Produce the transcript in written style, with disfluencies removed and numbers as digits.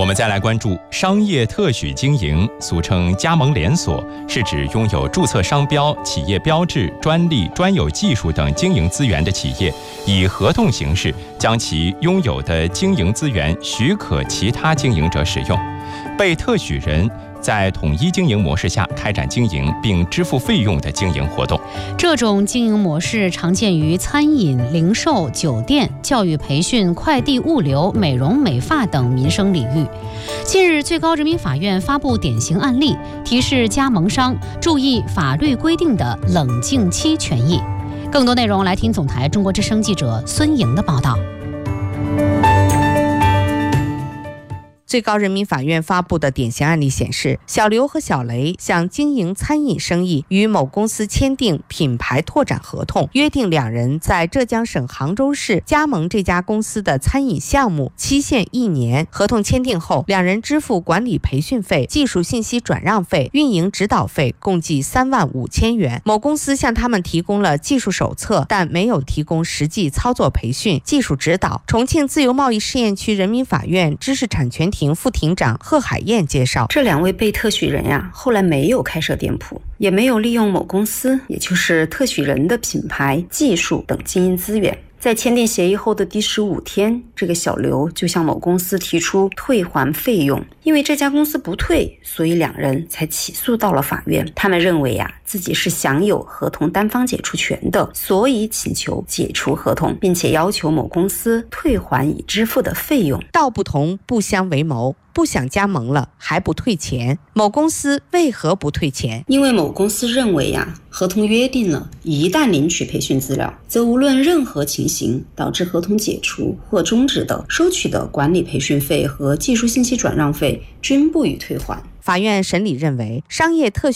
们再来关注商业特许经营，俗称加盟连锁，是指拥有注册商标、企业标志、专利、专有技术等经营资源的企业，以合同形式将其拥有的经营资源许可其他经营者使用。被特许人在统一经营模式下开展经营并支付费用的经营活动。 这种经营模式常见于餐饮、零售、酒店、教育培训、快递物流、美容美发等民生领域。近日，最高人民法院发布典型案例，提示加盟商注意法律规定的冷静期权益。更多内容来听总台中国之声记者孙莹的报道。 最高人民法院发布的典型案例显示，小刘和小雷想经营餐饮生意，与某公司签订品牌拓展合同，约定两人在浙江省杭州市加盟这家公司的餐饮项目，期限1年。合同签订后，两人支付管理培训费、技术信息转让费、运营指导费，共计3万5千元。某公司向他们提供了技术手册，但没有提供实际操作培训、技术指导。重庆自由贸易试验区人民法院知识产权庭副庭长贺海燕介绍， 这两位被特许人呀，后来没有开设店铺，也没有利用某公司，也就是特许人的品牌、技术等经营资源。在签订协议后的第15天，这个小刘就向某公司提出退还费用，因为这家公司不退，所以两人才起诉到了法院。他们认为呀，自己是享有合同单方解除权的，所以请求解除合同，并且要求某公司退还已支付的费用。 道不同不相为谋，不想加盟了还不退钱，某公司为何不退钱？ 因为某公司认为呀，合同约定了，一旦领取培训资料，则无论任何情形导致合同解除或终止的，收取的管理培训费和技术信息转让费均不予退还。 法院审理认为，商业特许